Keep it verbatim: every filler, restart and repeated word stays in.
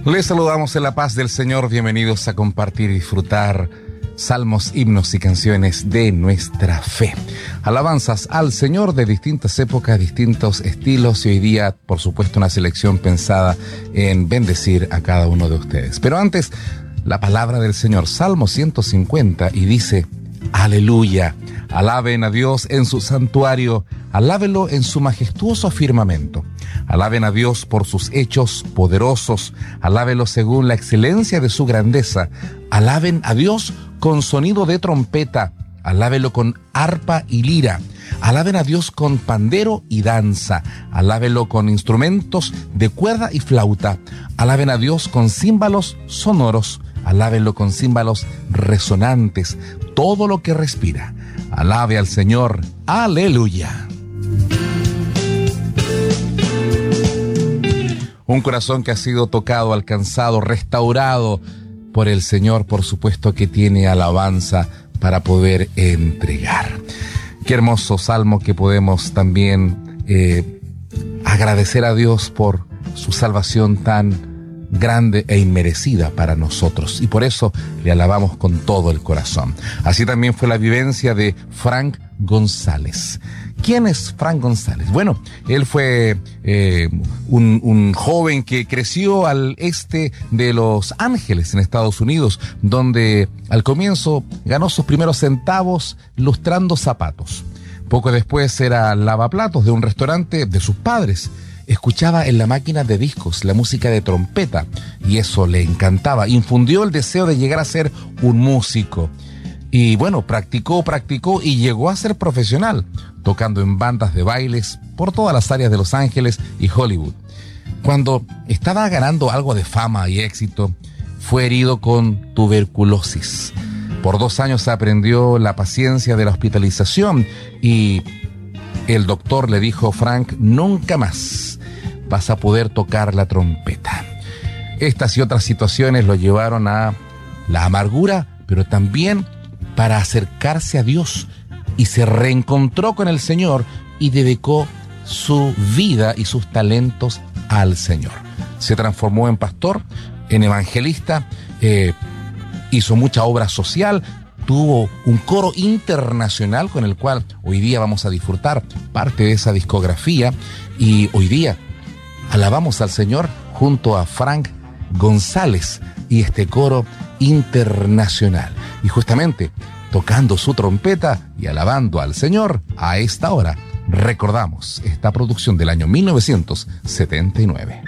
Les saludamos en la paz del Señor. Bienvenidos a compartir y disfrutar salmos, himnos y canciones de nuestra fe. Alabanzas al Señor de distintas épocas, distintos estilos y hoy día, por supuesto, una selección pensada en bendecir a cada uno de ustedes. Pero antes, la palabra del Señor, Salmo ciento cincuenta, y dice: Aleluya, alaben a Dios en su santuario, alábelo en su majestuoso firmamento. Alaben a Dios por sus hechos poderosos, alábelo según la excelencia de su grandeza. Alaben a Dios con sonido de trompeta, alábelo con arpa y lira. Alaben a Dios con pandero y danza, alábelo con instrumentos de cuerda y flauta. Alaben a Dios con címbalos sonoros, alábenlo con címbalos resonantes. Todo lo que respira, alabe al Señor. Aleluya. Un corazón que ha sido tocado, alcanzado, restaurado por el Señor, por supuesto que tiene alabanza para poder entregar. Qué hermoso salmo que podemos también eh, agradecer a Dios por su salvación tan grande e inmerecida para nosotros. Y por eso le alabamos con todo el corazón. Así también fue la vivencia de Frank González. ¿Quién es Frank González? Bueno, él fue eh, un, un joven que creció al este de Los Ángeles, en Estados Unidos, donde al comienzo ganó sus primeros centavos lustrando zapatos. Poco después era lavaplatos de un restaurante de sus padres. Escuchaba en la máquina de discos la música de trompeta y eso le encantaba. Infundió el deseo de llegar a ser un músico. Y bueno, practicó, practicó y llegó a ser profesional, tocando en bandas de bailes por todas las áreas de Los Ángeles y Hollywood. Cuando estaba ganando algo de fama y éxito, fue herido con tuberculosis. Por dos años aprendió la paciencia de la hospitalización y el doctor le dijo: Frank, nunca más vas a poder tocar la trompeta. Estas y otras situaciones lo llevaron a la amargura, pero también para acercarse a Dios, y se reencontró con el Señor y dedicó su vida y sus talentos al Señor. Se transformó en pastor, en evangelista, eh, hizo mucha obra social, tuvo un coro internacional con el cual hoy día vamos a disfrutar parte de esa discografía, y hoy día alabamos al Señor junto a Frank González y este coro internacional. Y justamente tocando su trompeta y alabando al Señor, a esta hora recordamos esta producción del año mil novecientos setenta y nueve.